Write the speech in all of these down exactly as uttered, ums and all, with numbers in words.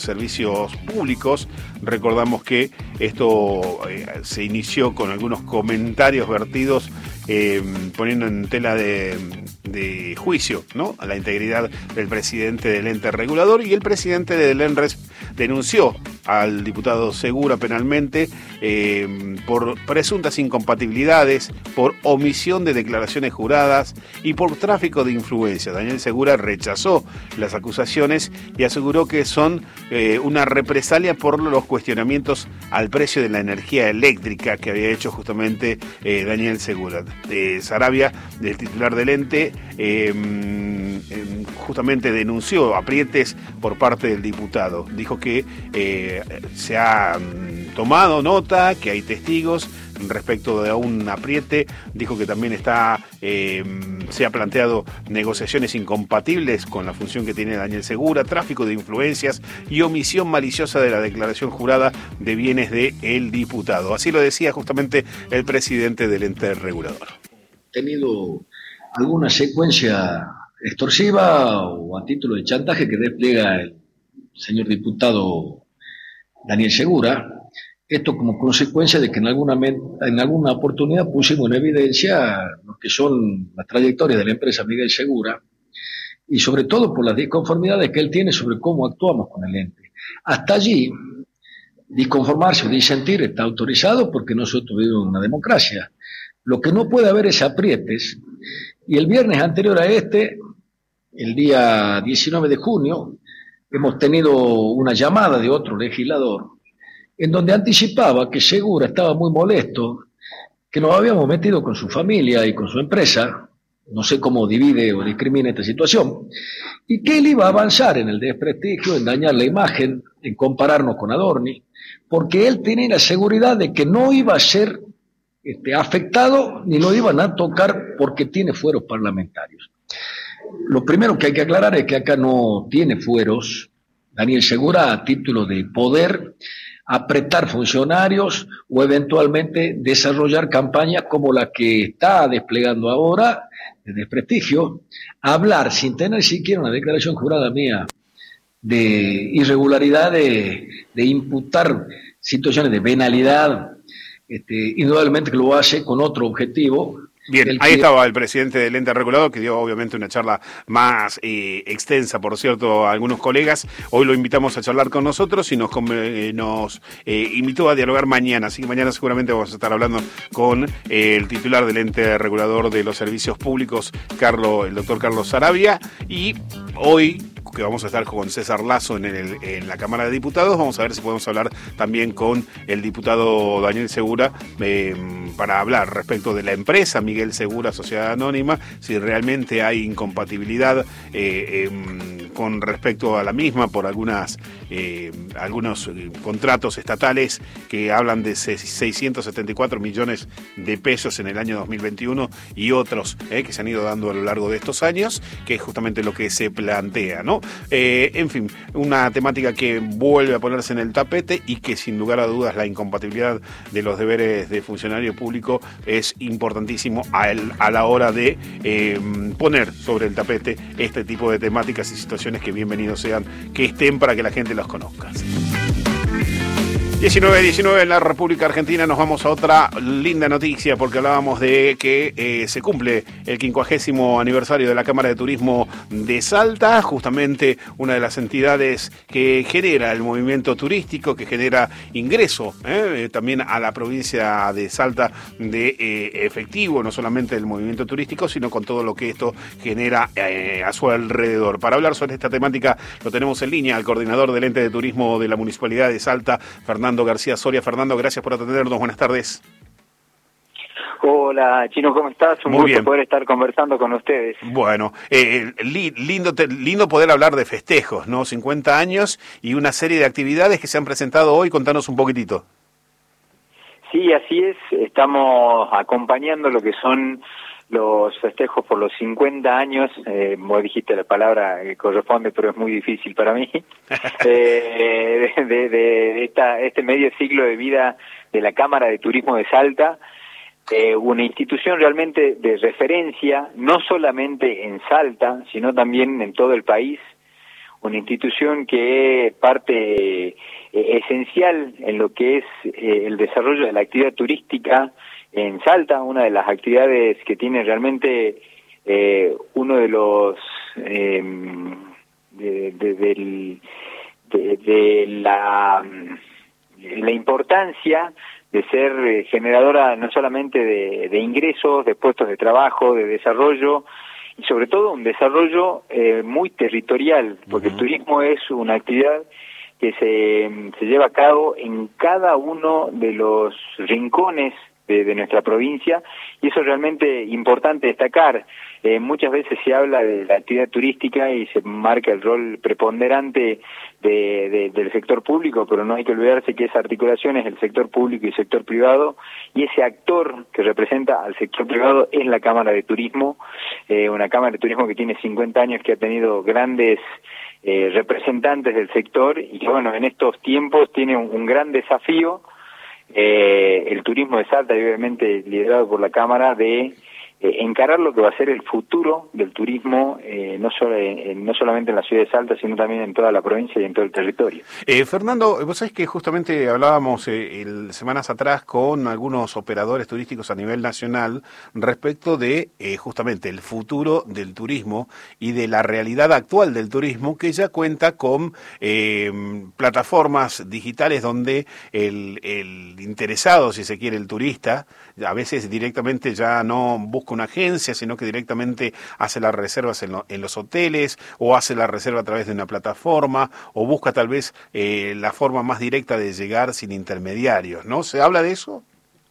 servicios públicos. Recordamos que esto eh, se inició con algunos comentarios vertidos eh, poniendo en tela de, de juicio, ¿no?, a la integridad del presidente del ente regulador, y el presidente del ENRES denunció al diputado Segura penalmente eh, por presuntas incompatibilidades, por omisión de declaraciones juradas y por tráfico de influencias. Daniel Segura rechazó las acusaciones y aseguró que son eh, una represalia por los cuestionamientos al precio de la energía eléctrica que había hecho justamente eh, Daniel Segura. Eh, Saravia, el titular del ente, eh, justamente denunció aprietes por parte del diputado. Dijo que eh, se ha tomado nota, que hay testigos respecto de un apriete. Dijo que también está eh, se ha planteado negociaciones incompatibles con la función que tiene Daniel Segura, tráfico de influencias y omisión maliciosa de la declaración jurada de bienes del diputado. Así lo decía justamente el presidente del ente regulador. Tenido alguna secuencia extorsiva o a título de chantaje que despliega el señor diputado Daniel Segura, esto como consecuencia de que en alguna, en alguna oportunidad pusimos en evidencia lo que son las trayectorias de la empresa Miguel Segura y sobre todo por las disconformidades que él tiene sobre cómo actuamos con el ente. Hasta allí, disconformarse o disentir está autorizado porque nosotros vivimos en una democracia. Lo que no puede haber es aprietes, y el viernes anterior a este, el día diecinueve de junio, hemos tenido una llamada de otro legislador en donde anticipaba que Segura estaba muy molesto, que nos habíamos metido con su familia y con su empresa, no sé cómo divide o discrimina esta situación, y que él iba a avanzar en el desprestigio, en dañar la imagen, en compararnos con Adorni, porque él tenía la seguridad de que no iba a ser este, afectado ni lo iban a tocar porque tiene fueros parlamentarios. Lo primero que hay que aclarar es que acá no tiene fueros Daniel Segura a título de poder apretar funcionarios o eventualmente desarrollar campañas como la que está desplegando ahora de desprestigio, hablar sin tener siquiera una declaración jurada mía de irregularidad, de, de imputar situaciones de venalidad, este, indudablemente que lo hace con otro objetivo. Bien, ahí que... estaba el presidente del ente regulador, que dio obviamente una charla más eh, extensa, por cierto, a algunos colegas. Hoy lo invitamos a charlar con nosotros y nos, eh, nos eh, invitó a dialogar mañana, así que mañana seguramente vamos a estar hablando con eh, el titular del ente regulador de los servicios públicos, Carlos, el doctor Carlos Saravia, y hoy, que vamos a estar con César Lazo en, el, en la Cámara de Diputados, vamos a ver si podemos hablar también con el diputado Daniel Segura eh, para hablar respecto de la empresa Miguel Segura, Sociedad Anónima, si realmente hay incompatibilidad eh, eh, con respecto a la misma por algunas eh, algunos contratos estatales que hablan de seiscientos setenta y cuatro millones de pesos en el año dos mil veintiuno y otros eh, que se han ido dando a lo largo de estos años, que es justamente lo que se plantea, ¿no? Eh, en fin, una temática que vuelve a ponerse en el tapete y que sin lugar a dudas la incompatibilidad de los deberes de funcionario público es importantísimo a, el, a la hora de eh, poner sobre el tapete este tipo de temáticas y situaciones que bienvenidos sean que estén para que la gente los conozca. diecinueve diecinueve en la República Argentina. Nos vamos a otra linda noticia porque hablábamos de que eh, se cumple el quincuagésimo aniversario de la Cámara de Turismo de Salta, justamente una de las entidades que genera el movimiento turístico, que genera ingreso eh, también a la provincia de Salta de eh, efectivo, no solamente del movimiento turístico, sino con todo lo que esto genera eh, a su alrededor. Para hablar sobre esta temática lo tenemos en línea al coordinador del ente de turismo de la Municipalidad de Salta, Fernando Fernando García Soria. Fernando, gracias por atendernos. Buenas tardes. Hola, Chino, ¿cómo estás? Un Muy gusto bien. poder estar conversando con ustedes. Bueno, eh, li, lindo, te, lindo poder hablar de festejos, ¿no? cincuenta años y una serie de actividades que se han presentado hoy. Contanos un poquitito. Sí, así es. Estamos acompañando lo que son los festejos por los cincuenta años, eh, vos dijiste la palabra que corresponde, pero es muy difícil para mí, eh, de, de, de esta, este medio siglo de vida de la Cámara de Turismo de Salta, eh, una institución realmente de referencia, no solamente en Salta, sino también en todo el país, una institución que es parte eh, esencial en lo que es eh, el desarrollo de la actividad turística en Salta, una de las actividades que tiene realmente eh, uno de los eh, de, de, del, de, de la, la importancia de ser generadora no solamente de, de ingresos, de puestos de trabajo, de desarrollo, y sobre todo un desarrollo eh, muy territorial, porque uh-huh. el turismo es una actividad que se, se lleva a cabo en cada uno de los rincones de, de nuestra provincia, y eso es realmente importante destacar. Eh, muchas veces se habla de la actividad turística y se marca el rol preponderante de, de, del sector público, pero no hay que olvidarse que esa articulación es el sector público y sector privado, y ese actor que representa al sector privado es la Cámara de Turismo, eh, una Cámara de Turismo que tiene cincuenta años, que ha tenido grandes eh, representantes del sector, y que bueno, en estos tiempos tiene un, un gran desafío, eh, el turismo de Salta, y obviamente liderado por la Cámara, de Eh, encarar lo que va a ser el futuro del turismo, eh, no, solo, eh, no solamente en la ciudad de Salta, sino también en toda la provincia y en todo el territorio. Eh, Fernando, vos sabés que justamente hablábamos eh, el, semanas atrás con algunos operadores turísticos a nivel nacional respecto de eh, justamente el futuro del turismo y de la realidad actual del turismo, que ya cuenta con eh, plataformas digitales donde el, el interesado, si se quiere, el turista, a veces directamente ya no busca una agencia, sino que directamente hace las reservas en, lo, en los hoteles, o hace la reserva a través de una plataforma, o busca tal vez eh, la forma más directa de llegar sin intermediarios, ¿no? ¿Se habla de eso?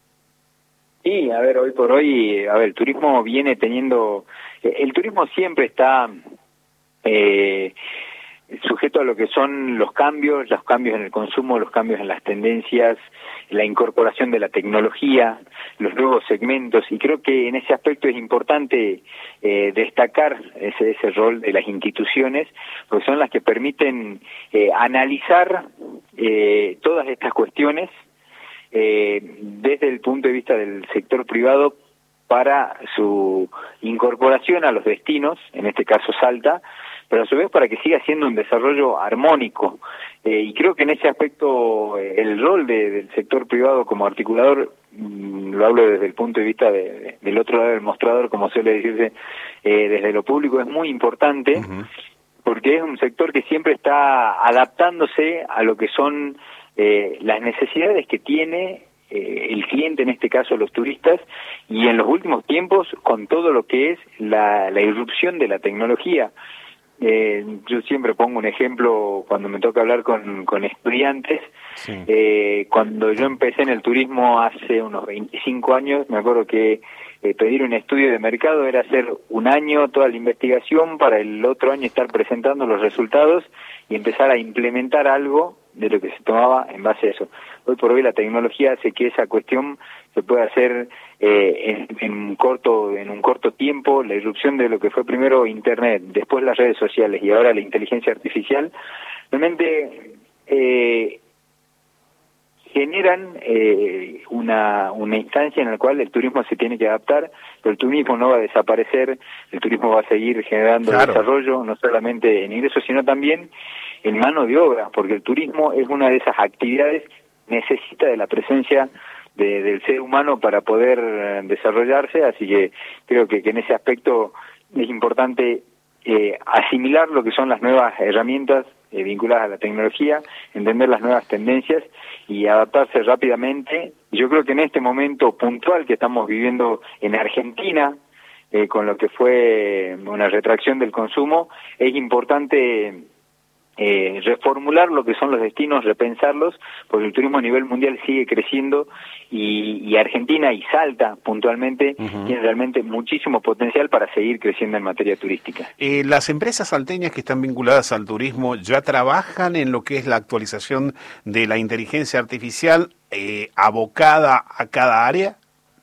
Sí, a ver, hoy por hoy, a ver, el turismo viene teniendo, el turismo siempre está eh, sujeto a lo que son los cambios, los cambios en el consumo, los cambios en las tendencias, la incorporación de la tecnología, los nuevos segmentos, y creo que en ese aspecto es importante eh, destacar ese, ese rol de las instituciones, porque son las que permiten eh, analizar eh, todas estas cuestiones eh, desde el punto de vista del sector privado para su incorporación a los destinos, en este caso Salta, pero a su vez para que siga siendo un desarrollo armónico. Eh, y creo que en ese aspecto eh, el rol de, del sector privado como articulador, mmm, lo hablo desde el punto de vista de, de, del otro lado del mostrador, como suele decirse, eh, desde lo público, es muy importante, uh-huh. porque es un sector que siempre está adaptándose a lo que son eh, las necesidades que tiene eh, el cliente, en este caso los turistas, y en los últimos tiempos con todo lo que es la, la irrupción de la tecnología. Eh, yo siempre pongo un ejemplo cuando me toca hablar con, con estudiantes. Sí. Eh, cuando yo empecé en el turismo hace unos veinticinco años, me acuerdo que eh, pedir un estudio de mercado era hacer un año toda la investigación para el otro año estar presentando los resultados y empezar a implementar algo de lo que se tomaba en base a eso. Hoy por hoy la tecnología hace que esa cuestión se pueda hacer eh, en, en un corto en un corto tiempo. La irrupción de lo que fue primero Internet, después las redes sociales y ahora la inteligencia artificial, realmente eh, generan eh, una, una instancia en la cual el turismo se tiene que adaptar, pero el turismo no va a desaparecer, el turismo va a seguir generando claro. desarrollo, no solamente en ingresos, sino también en mano de obra, porque el turismo es una de esas actividades que necesita de la presencia de, del ser humano para poder eh, desarrollarse, así que creo que, que en ese aspecto es importante eh, asimilar lo que son las nuevas herramientas eh, vinculadas a la tecnología, entender las nuevas tendencias y adaptarse rápidamente. Yo creo que en este momento puntual que estamos viviendo en Argentina, eh, con lo que fue una retracción del consumo, es importante Eh, reformular lo que son los destinos, repensarlos, porque el turismo a nivel mundial sigue creciendo y, y Argentina y Salta puntualmente uh-huh. tienen realmente muchísimo potencial para seguir creciendo en materia turística. Eh, ¿Las empresas salteñas que están vinculadas al turismo ya trabajan en lo que es la actualización de la inteligencia artificial eh, abocada a cada área?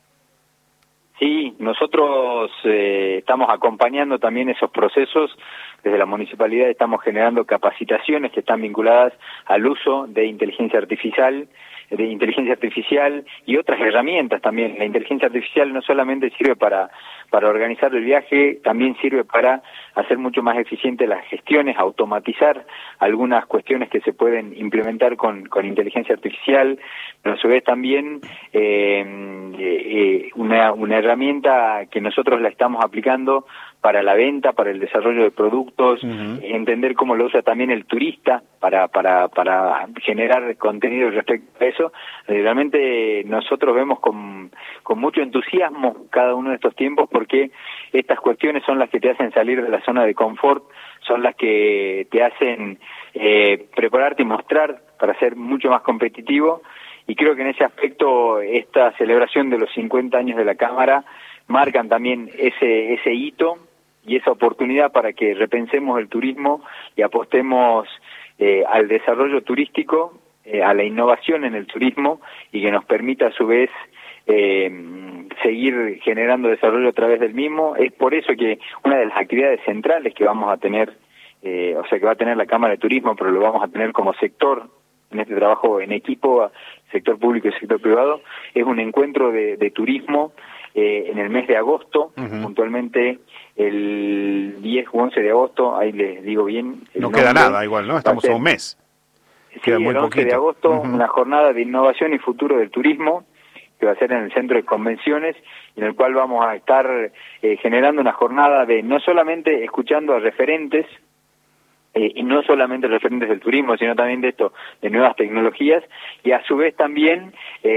Sí, nosotros eh, estamos acompañando también esos procesos. Desde la municipalidad estamos generando capacitaciones que están vinculadas al uso de inteligencia artificial, de inteligencia artificial y otras herramientas también. La inteligencia artificial no solamente sirve para para organizar el viaje, también sirve para hacer mucho más eficientes las gestiones, automatizar algunas cuestiones que se pueden implementar con, con inteligencia artificial, pero a su vez también eh, eh, una, una herramienta que nosotros la estamos aplicando para la venta, para el desarrollo de productos, uh-huh. entender cómo lo usa también el turista para para para generar contenido respecto a eso. Realmente nosotros vemos con, con mucho entusiasmo cada uno de estos tiempos, porque estas cuestiones son las que te hacen salir de la zona de confort, son las que te hacen eh, prepararte y mostrar para ser mucho más competitivo, y creo que en ese aspecto esta celebración de los cincuenta años de la Cámara marcan también ese ese hito y esa oportunidad para que repensemos el turismo y apostemos eh, al desarrollo turístico, eh, a la innovación en el turismo, y que nos permita a su vez eh, seguir generando desarrollo a través del mismo. Es por eso que una de las actividades centrales que vamos a tener, eh, o sea que va a tener la Cámara de Turismo, pero lo vamos a tener como sector en este trabajo en equipo, sector público y sector privado, es un encuentro de, de turismo eh, en el mes de agosto, uh-huh. puntualmente el diez u once de agosto, ahí les digo bien. No nombre. Queda nada igual, ¿no? Estamos a un mes. Sí, queda muy el once poquito. De agosto, uh-huh. una jornada de innovación y futuro del turismo, que va a ser en el Centro de Convenciones, en el cual vamos a estar eh, generando una jornada de no solamente escuchando a referentes, Eh, y no solamente referentes del turismo, sino también de esto, de nuevas tecnologías, y a su vez también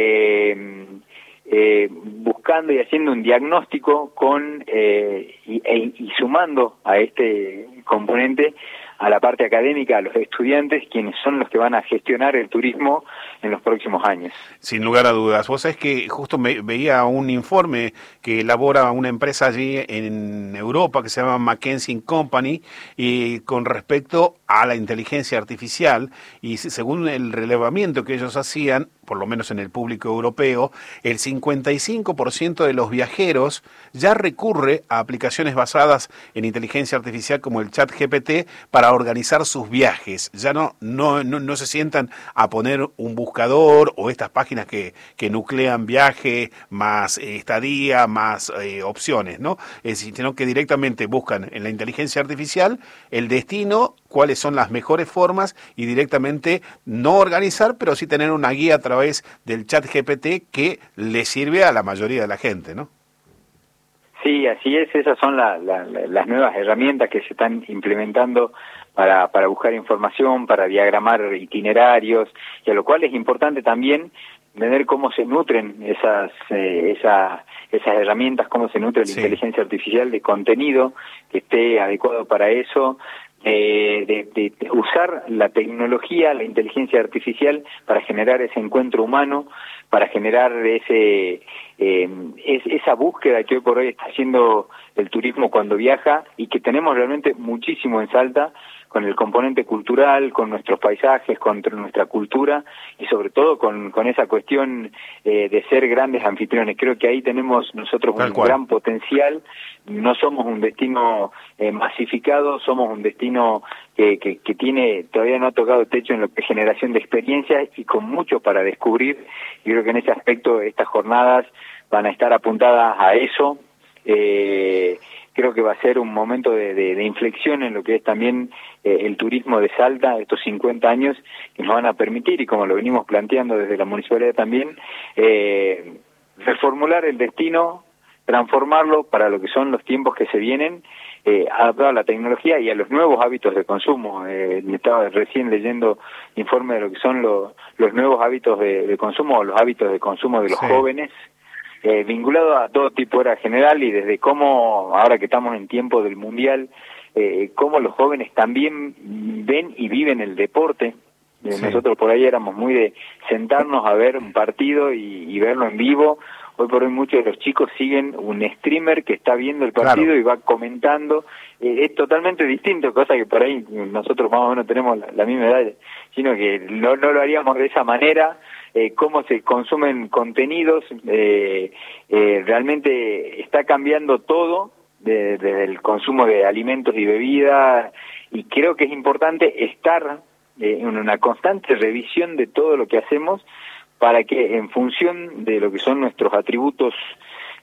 eh, eh, buscando y haciendo un diagnóstico con eh, y, e, y sumando a este componente a la parte académica, a los estudiantes, quienes son los que van a gestionar el turismo en los próximos años. Sin lugar a dudas. Vos sabés que justo me veía un informe que elabora una empresa allí en Europa que se llama McKinsey Company, y con respecto a la inteligencia artificial, y según el relevamiento que ellos hacían, por lo menos en el público europeo, el cincuenta y cinco por ciento de los viajeros ya recurre a aplicaciones basadas en inteligencia artificial como el ChatGPT para organizar sus viajes. Ya no, no, no, no se sientan a poner un buscador o estas páginas que, que nuclean viaje más eh, estadía, más eh, opciones, ¿no? Es decir, sino que directamente buscan en la inteligencia artificial el destino, cuáles son las mejores formas, y directamente no organizar, pero sí tener una guía a través del ChatGPT que le sirve a la mayoría de la gente, ¿no? Sí, así es. Esas son la, la, las nuevas herramientas que se están implementando para, para buscar información, para diagramar itinerarios, y a lo cual es importante también ver cómo se nutren esas eh, esas esas herramientas, cómo se nutre la sí. inteligencia artificial de contenido que esté adecuado para eso. Eh, de, de, de usar la tecnología, la inteligencia artificial para generar ese encuentro humano, para generar ese eh, es, esa búsqueda que hoy por hoy está haciendo el turismo cuando viaja, y que tenemos realmente muchísimo en Salta, con el componente cultural, con nuestros paisajes, con nuestra cultura, y sobre todo con, con esa cuestión eh, de ser grandes anfitriones. Creo que ahí tenemos nosotros Tal un cual. gran potencial. No somos un destino eh, masificado, somos un destino que, que, que tiene todavía no ha tocado techo en lo que es generación de experiencias, y con mucho para descubrir. Y creo que en ese aspecto estas jornadas van a estar apuntadas a eso. Eh, creo que va a ser un momento de, de, de inflexión en lo que es también eh, el turismo de Salta, estos cincuenta años que nos van a permitir, y como lo venimos planteando desde la municipalidad también, eh, reformular el destino, transformarlo para lo que son los tiempos que se vienen, eh, adaptado a la tecnología y a los nuevos hábitos de consumo. Eh, estaba recién leyendo informe de lo que son los, los nuevos hábitos de, de consumo, o los hábitos de consumo de los sí. jóvenes, Eh, vinculado a todo tipo era general, y desde cómo, ahora que estamos en tiempo del Mundial, eh, cómo los jóvenes también ven y viven el deporte. Eh, sí. Nosotros por ahí éramos muy de sentarnos a ver un partido y, y verlo en vivo. Hoy por hoy muchos de los chicos siguen un streamer que está viendo el partido claro. y va comentando. Eh, es totalmente distinto, cosa que por ahí nosotros más o menos tenemos la, la misma edad, sino que no, no lo haríamos de esa manera. Eh, cómo se consumen contenidos, eh, eh, realmente está cambiando todo desde de, el consumo de alimentos y bebidas, y creo que es importante estar eh, en una constante revisión de todo lo que hacemos, para que en función de lo que son nuestros atributos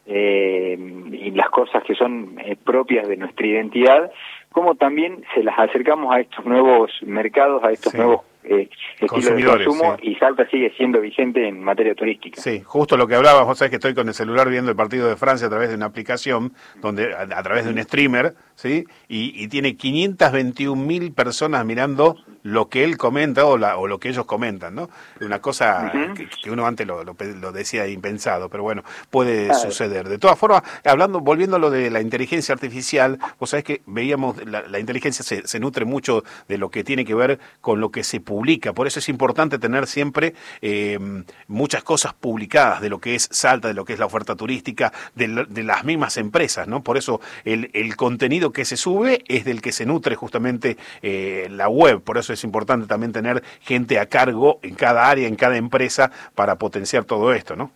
eh, y las cosas que son eh, propias de nuestra identidad, como también se las acercamos a estos nuevos mercados, a estos sí. nuevos eh, estilos de consumo, sí. y Salta sigue siendo vigente en materia turística. Sí, justo lo que hablabas, vos sabés que estoy con el celular viendo el partido de Francia a través de una aplicación, donde a, a través de un streamer, ¿sí? Y, y tiene quinientas veintiún mil personas mirando lo que él comenta o, la, o lo que ellos comentan, ¿no? Una cosa uh-huh. que, que uno antes lo, lo, lo decía impensado, pero bueno, puede claro. suceder. De todas formas, hablando, volviendo a lo de la inteligencia artificial, vos sabés que veíamos, la, la inteligencia se, se nutre mucho de lo que tiene que ver con lo que se publica, por eso es importante tener siempre eh, muchas cosas publicadas de lo que es Salta, de lo que es la oferta turística, de, de las mismas empresas, ¿no? Por eso el, el contenido que se sube es del que se nutre justamente eh, la web, por eso es importante también tener gente a cargo en cada área, en cada empresa, para potenciar todo esto, ¿no?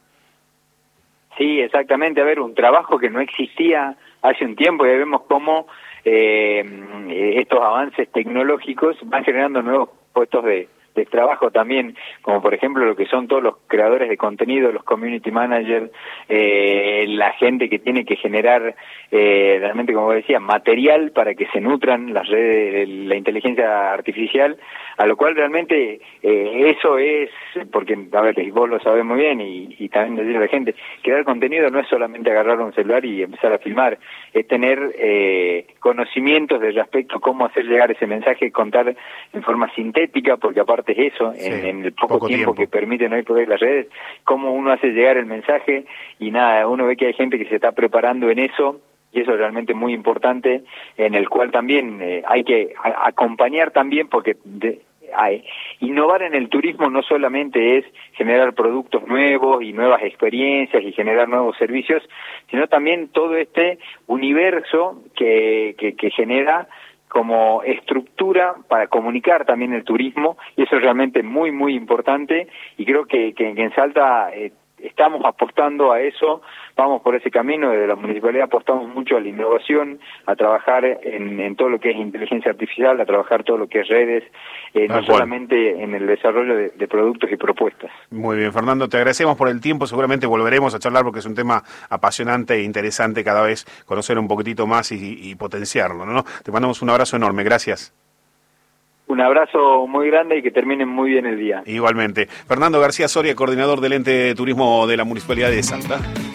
Sí, exactamente. A ver, un trabajo que no existía hace un tiempo, y vemos cómo eh, estos avances tecnológicos van generando nuevos puestos de, de trabajo también, como por ejemplo lo que son todos los creadores de contenido, los community managers, eh, la gente que tiene que generar eh, realmente, como decía, material para que se nutran las redes de la inteligencia artificial, a lo cual realmente eh, eso es, porque a ver, vos lo sabés muy bien, y, y también decirle a la gente, crear contenido no es solamente agarrar un celular y empezar a filmar, es tener eh, conocimientos de respecto a cómo hacer llegar ese mensaje, contar en forma sintética, porque aparte es eso, sí, en, en el poco, poco tiempo, tiempo que permiten hoy poder las redes, cómo uno hace llegar el mensaje, y nada, uno ve que hay gente que se está preparando en eso, y eso es realmente muy importante, en el cual también eh, hay que a, acompañar también, porque de, hay, innovar en el turismo no solamente es generar productos nuevos y nuevas experiencias y generar nuevos servicios, sino también todo este universo que, que, que genera como estructura para comunicar también el turismo, y eso es realmente muy, muy importante, y creo que, que, que en Salta eh, estamos apostando a eso, vamos por ese camino. Desde la municipalidad apostamos mucho a la innovación, a trabajar en, en todo lo que es inteligencia artificial, a trabajar todo lo que es redes, eh, no solamente en el desarrollo de, de productos y propuestas. Muy bien, Fernando, te agradecemos por el tiempo, seguramente volveremos a charlar porque es un tema apasionante e interesante cada vez conocer un poquitito más y, y potenciarlo, ¿no? Te mandamos un abrazo enorme, gracias. Un abrazo muy grande y que terminen muy bien el día. Igualmente. Fernando García Soria, coordinador del ente de turismo de la Municipalidad de Salta.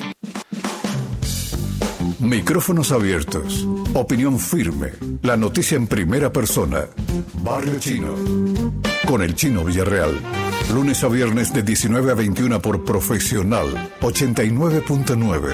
Micrófonos abiertos. Opinión firme. La noticia en primera persona. Barrio Chino. Con el Chino Villarreal. Lunes a viernes de diecinueve a veintiuna por Profesional ochenta y nueve punto nueve.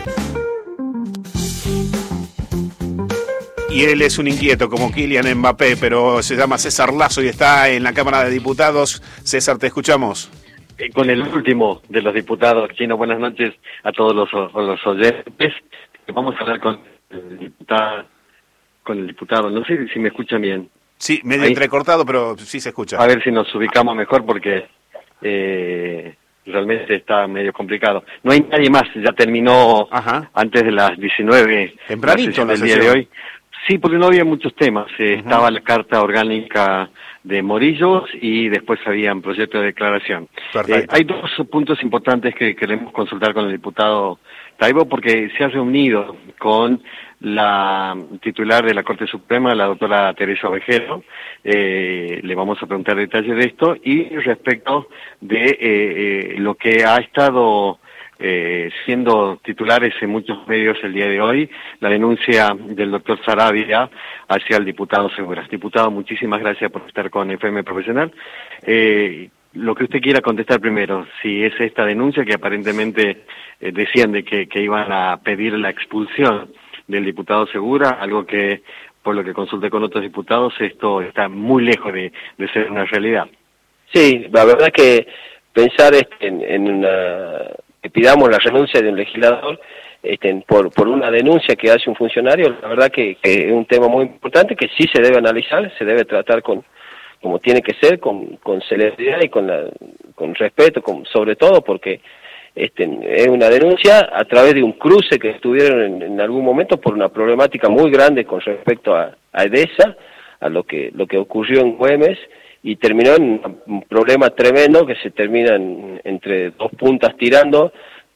Y él es un inquieto como Kylian Mbappé, pero se llama César Lazo y está en la Cámara de Diputados. César, te escuchamos. Con el último de los diputados, Chino, buenas noches a todos los, los oyentes. Vamos a hablar con el diputado, con el diputado. No sé si me escuchan bien. Sí, medio Ahí. entrecortado, pero sí se escucha. A ver si nos ubicamos mejor porque eh, realmente está medio complicado. No hay nadie más, ya terminó Ajá. antes de las diecinueve. Tempranito la sesión del día de hoy. Sí, porque no había muchos temas. Eh, uh-huh. Estaba la carta orgánica de Morillos y después había un proyecto de declaración. Eh, hay dos puntos importantes que queremos consultar con el diputado Taibo, porque se ha reunido con la titular de la Corte Suprema, la doctora Teresa Ovejero. Eh, le vamos a preguntar detalles de esto y respecto de eh, eh, lo que ha estado Eh, siendo titulares en muchos medios el día de hoy, la denuncia del doctor Saravia hacia el diputado Segura. Diputado, muchísimas gracias por estar con F M Profesional. Eh, lo que usted quiera contestar primero, si es esta denuncia que aparentemente eh, decían de que, que iban a pedir la expulsión del diputado Segura, algo que, por lo que consulté con otros diputados, esto está muy lejos de, de ser una realidad. Sí, la verdad es que pensar en, en una... que pidamos la renuncia de un legislador este, por, por una denuncia que hace un funcionario, la verdad que, que es un tema muy importante que sí se debe analizar, se debe tratar con como tiene que ser, con, con celeridad y con, la, con respeto, con, sobre todo porque este, es una denuncia a través de un cruce que estuvieron en, en algún momento por una problemática muy grande con respecto a, a EDESA, a lo que, lo que ocurrió en Güemes, y terminó en un problema tremendo que se termina en, entre dos puntas tirando,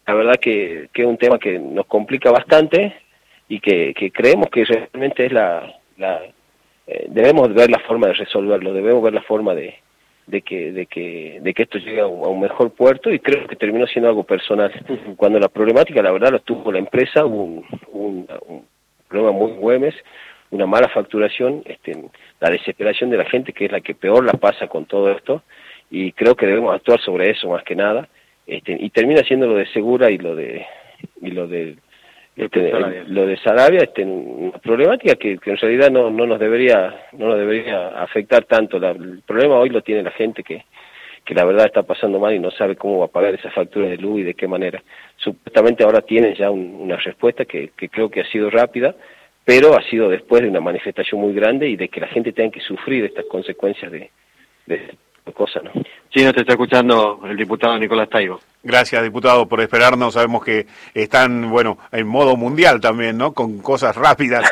la verdad que, que es un tema que nos complica bastante y que, que creemos que realmente es la... la eh, debemos ver la forma de resolverlo, debemos ver la forma de, de, que, de, que, de que esto llegue a un, a un mejor puerto, y creo que terminó siendo algo personal. Cuando la problemática, la verdad, la tuvo la empresa, hubo un, un, un problema muy Güemes, una mala facturación, este, la desesperación de la gente, que es la que peor la pasa con todo esto, y creo que debemos actuar sobre eso más que nada, este, y termina siendo lo de Segura y lo de y lo de este, el, lo de Saravia, este, una problemática que, que en realidad no, no nos debería no nos debería afectar tanto. La, el problema hoy lo tiene la gente que que la verdad está pasando mal y no sabe cómo va a pagar esa factura de luz y de qué manera. Supuestamente ahora tienen ya un, una respuesta que, que creo que ha sido rápida, pero ha sido después de una manifestación muy grande y de que la gente tenga que sufrir estas consecuencias de, de cosas, ¿no? Sí, nos te está escuchando el diputado Nicolás Taibo. Gracias, diputado, por esperarnos. Sabemos que están, bueno, en modo mundial también, ¿no? Con cosas rápidas.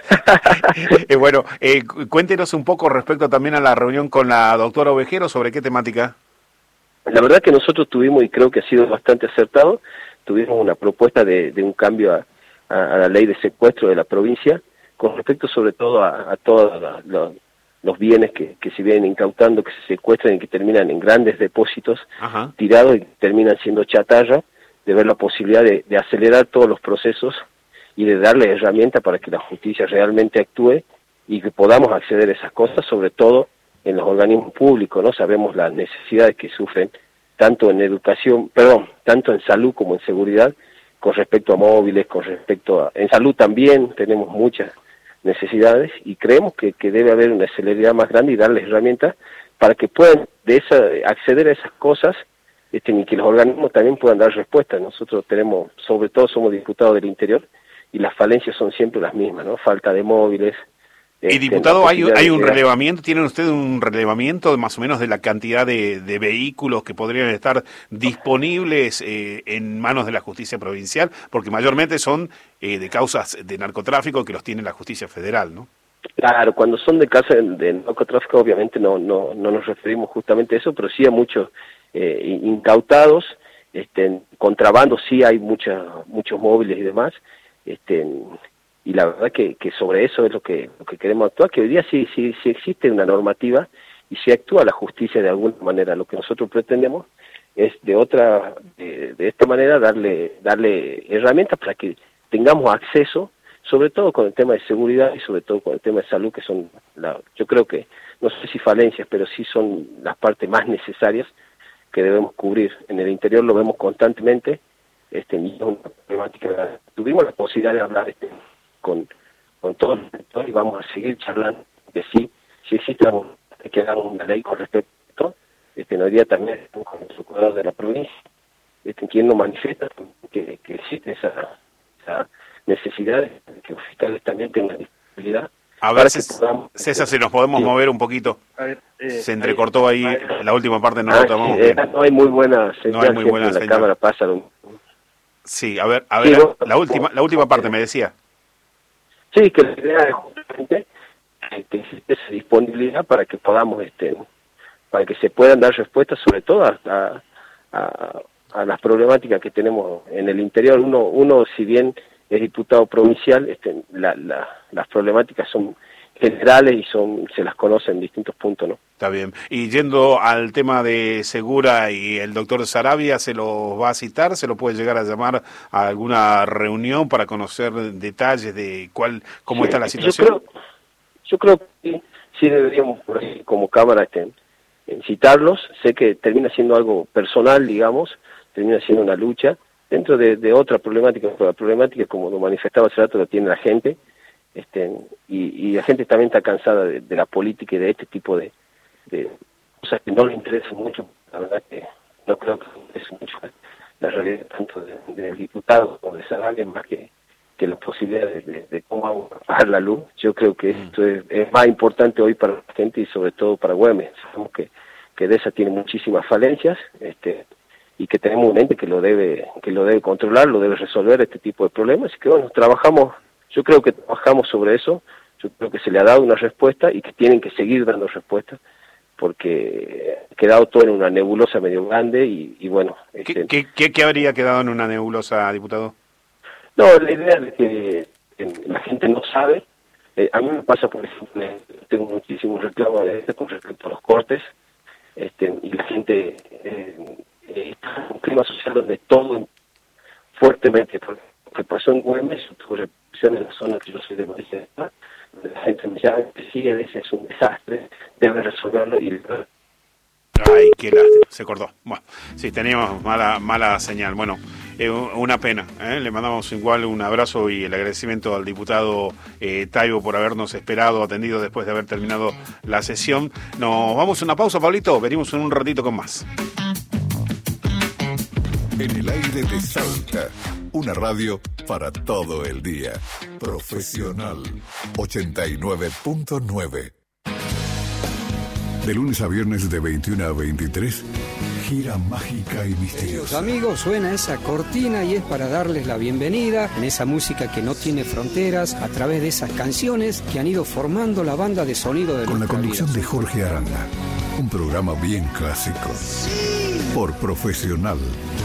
eh, bueno, eh, cuéntenos un poco respecto también a la reunión con la doctora Ovejero, ¿sobre qué temática? La verdad que nosotros tuvimos, y creo que ha sido bastante acertado, tuvimos una propuesta de, de un cambio a, a, a la ley de secuestro de la provincia, con respecto sobre todo a, a todos los, los bienes que, que se vienen incautando, que se secuestran y que terminan en grandes depósitos, Ajá. tirados y terminan siendo chatarra, de ver la posibilidad de, de acelerar todos los procesos y de darle herramientas para que la justicia realmente actúe y que podamos acceder a esas cosas, sobre todo en los organismos públicos, ¿no? Sabemos las necesidades que sufren tanto en educación, perdón, tanto en salud como en seguridad, con respecto a móviles, con respecto a... En salud también tenemos muchas necesidades y creemos que, que debe haber una celeridad más grande y darles herramientas para que puedan de esa, acceder a esas cosas, este, y que los organismos también puedan dar respuesta. Nosotros tenemos, sobre todo somos diputados del interior, y las falencias son siempre las mismas, ¿no? Falta de móviles. Y diputado, ¿hay, hay un relevamiento, tienen ustedes un relevamiento más o menos de la cantidad de, de vehículos que podrían estar disponibles eh, en manos de la justicia provincial? Porque mayormente son eh, de causas de narcotráfico que los tiene la justicia federal, ¿no? Claro, cuando son de causas de narcotráfico obviamente no, no, no nos referimos justamente a eso, pero sí a muchos eh, incautados, este, contrabando sí hay mucha, muchos móviles y demás, este... y la verdad que, que sobre eso es lo que, lo que queremos actuar, que hoy día sí, sí, sí existe una normativa y si actúa la justicia de alguna manera. Lo que nosotros pretendemos es de otra, de, de esta manera darle, darle herramientas para que tengamos acceso, sobre todo con el tema de seguridad y sobre todo con el tema de salud, que son, la, yo creo que, no sé si falencias, pero sí son las partes más necesarias que debemos cubrir. En el interior lo vemos constantemente, este, y es una problemática. Tuvimos la posibilidad de hablar este, con, con todo el sector y vamos a seguir charlando de si, si existe un, que hagan una ley con respecto a esto. Este, hoy día también con el procurador de la provincia, este, quien nos manifiesta que, que existe esa, esa necesidad de que los fiscales también tengan disponibilidad. A ver, podamos, César, si nos podemos sí. mover un poquito. A ver, eh, Se entrecortó ahí, ahí la última parte, no ah, lo tomamos sí, no hay muy buena señal, no hay muy buena la señal. cámara pasa. Un... Sí, a ver, a ver, sí, la, la última la última parte me decía. Sí, que la idea es justamente que existe esa disponibilidad para que podamos, este, para que se puedan dar respuestas, sobre todo a, a, a, a las problemáticas que tenemos en el interior. Uno, uno si bien es diputado provincial, este, la, la, las problemáticas son generales y son se las conoce en distintos puntos, ¿no? Está bien. Y yendo al tema de Segura y el doctor Saravia, ¿se lo va a citar? ¿Se lo puede llegar a llamar a alguna reunión para conocer detalles de cuál cómo sí, está la situación? Yo creo, yo creo que sí deberíamos, por ahí, como Cámara, este, citarlos. Sé que termina siendo algo personal, digamos, termina siendo una lucha dentro de, de otra problemática, pero la problemática, como lo manifestaba hace rato, la tiene la gente, este, y, y la gente también está cansada de, de la política y de este tipo de de cosas que no le interesan mucho. La verdad que no creo que le interese mucho la realidad tanto de, de diputados como de Saravia, más que, que la posibilidad de, de, de cómo vamos a bajar la luz. Yo creo que esto es, es más importante hoy para la gente y sobre todo para Güemes. Sabemos que, que DESA tiene muchísimas falencias, este, y que tenemos un ente que lo debe, que lo debe controlar, lo debe resolver este tipo de problemas, y que bueno, trabajamos, yo creo que trabajamos sobre eso, yo creo que se le ha dado una respuesta y que tienen que seguir dando respuestas porque ha quedado todo en una nebulosa medio grande y, y bueno... Este, ¿Qué, qué, ¿Qué habría quedado en una nebulosa, diputado? No, la idea de que la gente no sabe. Eh, a mí me pasa, por ejemplo, tengo muchísimos reclamos de este con respecto a los cortes, este, y la gente eh, eh, está en un clima social donde todo fuertemente, porque lo que pasó en Güemes, tuvo represión en la zona que yo soy de Mauricio, donde la gente me decía que sigue, ese es un desastre, debe resolverlo y... Ay, qué lástima, se cortó. Bueno, sí, teníamos mala mala señal. Bueno, eh, una pena. ¿eh? Le mandamos igual un abrazo y el agradecimiento al diputado eh, Taibo por habernos esperado, atendido después de haber terminado la sesión. Nos vamos a una pausa, Pablito. Venimos en un ratito con más. En el aire de Salta, una radio para todo el día. Profesional ochenta y nueve punto nueve. De lunes a viernes de veintiuno a veintitrés, gira mágica y misteriosa. Amigos, suena esa cortina y es para darles la bienvenida en esa música que no tiene fronteras, a través de esas canciones que han ido formando la banda de sonido de con la conducción vida. De Jorge Aranda, un programa bien clásico. Sí. Por Profesional